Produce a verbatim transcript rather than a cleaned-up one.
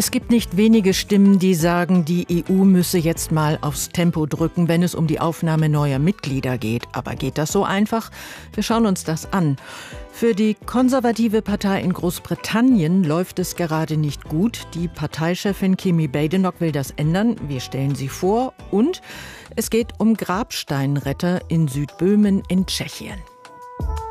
Es gibt nicht wenige Stimmen, die sagen, die E U müsse jetzt mal aufs Tempo drücken, wenn es um die Aufnahme neuer Mitglieder geht. Aber geht das so einfach? Wir schauen uns das an. Für die konservative Partei in Großbritannien läuft es gerade nicht gut. Die Parteichefin Kemi Badenoch will das ändern. Wir stellen sie vor. Und es geht um Grabsteinretter in Südböhmen in Tschechien.